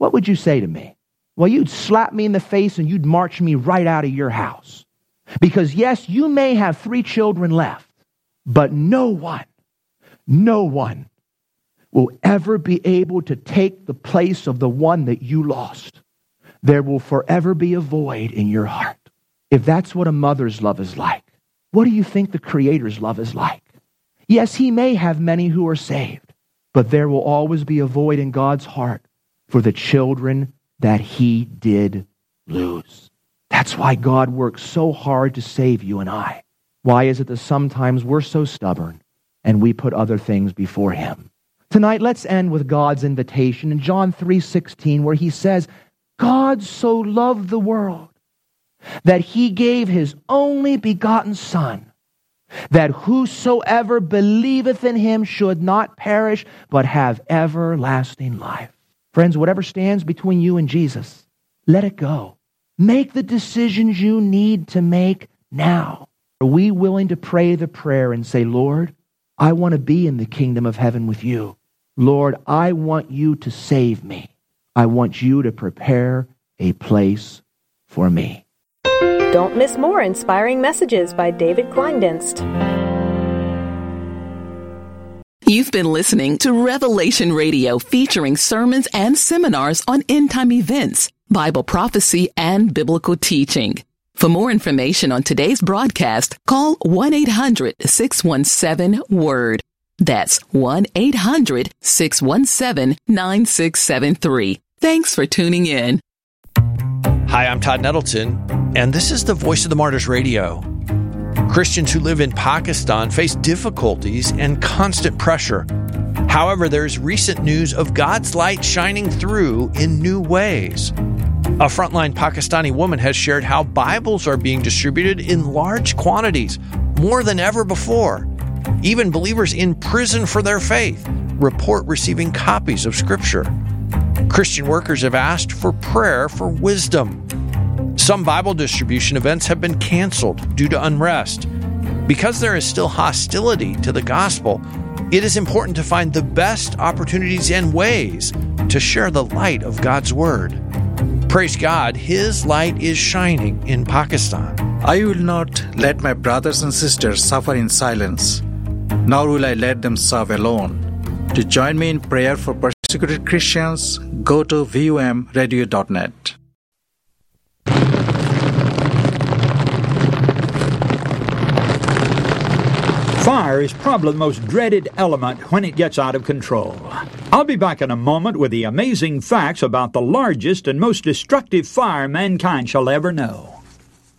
what would you say to me? Well, you'd slap me in the face and you'd march me right out of your house. Because yes, you may have 3 children left, but no one will ever be able to take the place of the one that you lost. There will forever be a void in your heart. If that's what a mother's love is like, what do you think the Creator's love is like? Yes, He may have many who are saved, but there will always be a void in God's heart for the children that He did lose. That's why God works so hard to save you and I. Why is it that sometimes we're so stubborn and we put other things before Him? Tonight, let's end with God's invitation in John 3:16, where He says, God so loved the world that He gave His only begotten Son, that whosoever believeth in Him should not perish, but have everlasting life. Friends, whatever stands between you and Jesus, let it go. Make the decisions you need to make now. Are we willing to pray the prayer and say, Lord, I want to be in the kingdom of heaven with you. Lord, I want you to save me. I want you to prepare a place for me. Don't miss more inspiring messages by David Kleindienst. You've been listening to Revelation Radio, featuring sermons and seminars on end-time events, Bible prophecy, and biblical teaching. For more information on today's broadcast, call 1-800-617-WORD. That's 1-800-617-9673. Thanks for tuning in. Hi, I'm Todd Nettleton, and this is the Voice of the Martyrs Radio. Christians who live in Pakistan face difficulties and constant pressure. However, there's recent news of God's light shining through in new ways. A frontline Pakistani woman has shared how Bibles are being distributed in large quantities, more than ever before. Even believers in prison for their faith report receiving copies of Scripture. Christian workers have asked for prayer for wisdom. Some Bible distribution events have been canceled due to unrest. Because there is still hostility to the gospel, it is important to find the best opportunities and ways to share the light of God's Word. Praise God, His light is shining in Pakistan. I will not let my brothers and sisters suffer in silence, nor will I let them serve alone. To join me in prayer for persecuted Christians, go to vumradio.net. Fire is probably the most dreaded element when it gets out of control. I'll be back in a moment with the amazing facts about the largest and most destructive fire mankind shall ever know.